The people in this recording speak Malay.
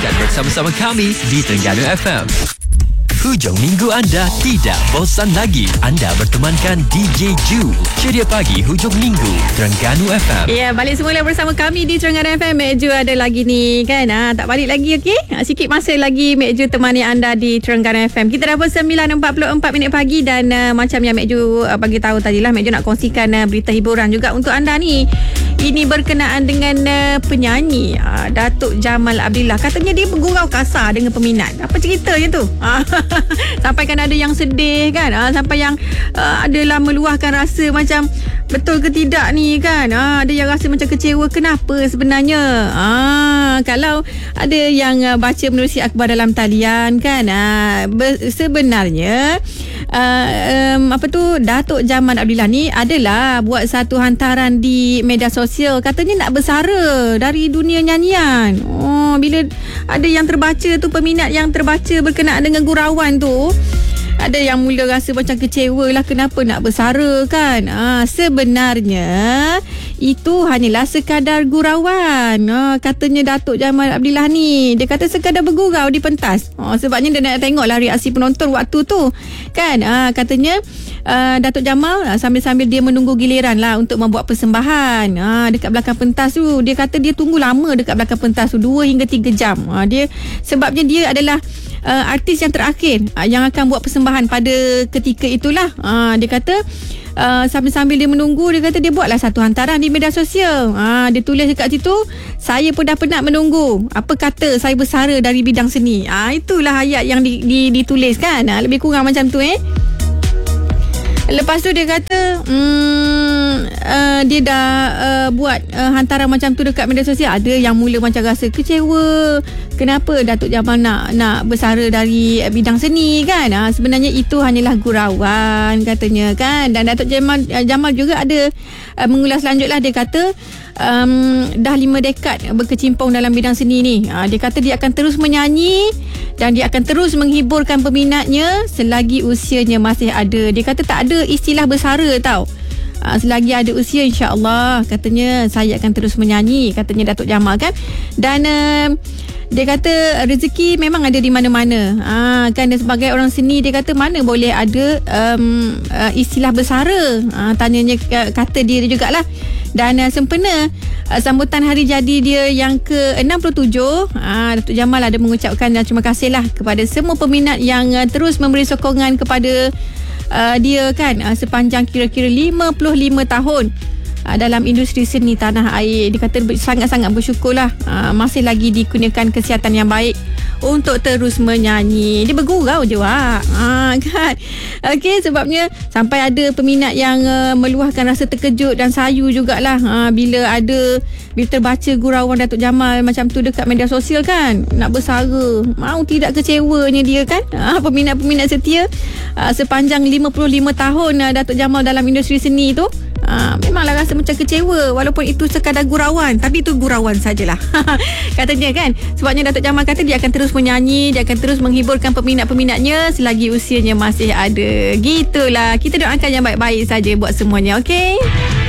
Teruskan bersama-sama kami di Terengganu FM. Hujung minggu anda tidak bosan lagi. Anda bertemankan DJ Ju. Ceria pagi hujung minggu Terengganu FM. Ya, balik semula bersama kami di Terengganu FM. Mek Ju ada lagi ni kan. Tak balik lagi, okey? Sikit masa lagi Mek Ju temani anda di Terengganu FM. Kita dah pukul 9.44 minit pagi dan macam yang Mek Ju bagi tahu tadilah, Mek Ju nak kongsikan berita hiburan juga untuk anda ni. Ini berkenaan dengan penyanyi Datuk Jamal Abdillah. Katanya dia bergurau kasar dengan peminat. Apa ceritanya tu? Sampai kan ada yang sedih kan, sampai yang adalah meluahkan rasa macam betul ke tidak ni kan. Ada yang rasa macam kecewa. Kenapa sebenarnya? Kalau ada yang baca menerusi akhbar dalam talian kan, sebenarnya Datuk Jamal Abdillah ni adalah buat satu hantaran di media sosial. Katanya nak bersara dari dunia nyanyian. Bila ada yang terbaca tu, peminat yang terbaca berkenaan dengan gurauan tu, ada yang mula rasa macam kecewa lah, kenapa nak bersara kan. Sebenarnya itu hanyalah sekadar gurauan. Katanya Datuk Jamal Abdillah ni, dia kata sekadar bergurau di pentas. Sebabnya dia nak tengok lah reaksi penonton waktu tu kan. Katanya Datuk Jamal sambil-sambil dia menunggu giliran lah untuk membuat persembahan dekat belakang pentas tu. Dia kata dia tunggu lama dekat belakang pentas tu, 2 hingga 3 jam. Sebabnya dia adalah artis yang terakhir yang akan buat persembahan pada ketika itulah. Dia kata sambil-sambil dia menunggu, dia kata dia buatlah satu hantaran di media sosial. Dia tulis dekat situ, saya pun dah penat menunggu, apa kata saya bersara dari bidang seni. Itulah ayat yang ditulis kan. Lebih kurang macam tu Lepas tu dia kata dia dah buat hantaran macam tu dekat media sosial. Ada yang mula macam rasa kecewa, kenapa Datuk Jamal nak bersara dari bidang seni kan. Sebenarnya itu hanyalah gurauan katanya kan. Dan Datuk Jamal juga ada mengulas lanjut lah. Dia kata dah 5 dekad berkecimpung dalam bidang seni ni. Dia kata dia akan terus menyanyi dan dia akan terus menghiburkan peminatnya selagi usianya masih ada. Dia kata tak ada istilah bersara tau. Selagi ada usia, insya-Allah katanya saya akan terus menyanyi, katanya Datuk Jamal kan. Dan dia kata rezeki memang ada di mana-mana. Kan dia sebagai orang seni, dia kata mana boleh ada istilah bersara. Tanyanya kata dia jugalah. Dan sempena sambutan hari jadi dia yang ke-67, Datuk Jamal ada mengucapkan terima kasihlah kepada semua peminat yang terus memberi sokongan kepada dia kan sepanjang kira-kira 55 tahun dalam industri seni tanah air. Dia kata sangat-sangat bersyukurlah masih lagi dikurniakan kesihatan yang baik untuk terus menyanyi. Dia bergurau je kan. Okey, sebabnya sampai ada peminat yang meluahkan rasa terkejut dan sayu jugalah bila terbaca gurauan Datuk Jamal macam tu dekat media sosial kan. Nak bersara, mau tidak kecewanya dia kan. Peminat-peminat setia sepanjang 55 tahun Datuk Jamal dalam industri seni tu, memanglah rasa macam kecewa walaupun itu sekadar gurauan, tapi itu gurauan sajalah. Katanya kan, sebabnya Datuk Jamal kata dia akan terus menyanyi, dia akan terus menghiburkan peminat-peminatnya selagi usianya masih ada. Gitulah, kita doakan yang baik-baik saja buat semuanya, okey?